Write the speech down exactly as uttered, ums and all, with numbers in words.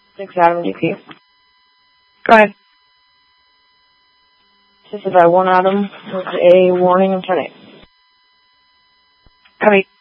six Adam D P. Go ahead. Assisted by one Adam with a warning of ten eight. Copy.